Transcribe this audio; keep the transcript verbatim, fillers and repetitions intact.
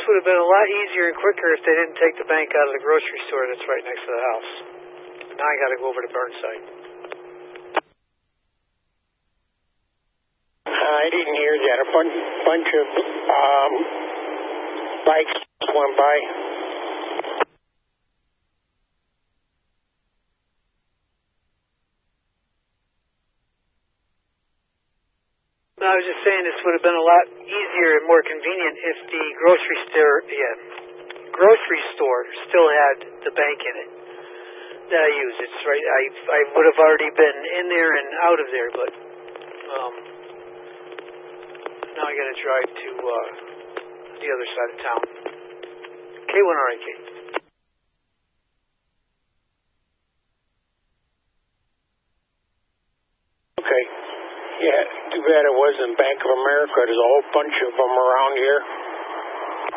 would have been a lot easier and quicker if they didn't take the bank out of the grocery store that's right next to the house. Now I got to go over to Burnside. I didn't hear that. A bunch, bunch of um, bikes went by. I was just saying this would have been a lot easier and more convenient if the grocery store, yeah, grocery store still had the bank in it that I use. It's right. I I would have already been in there and out of there, but um, now I got to drive to uh, the other side of town. K one R I K. Okay. Yeah, too bad it wasn't Bank of America. There's a whole bunch of them around here.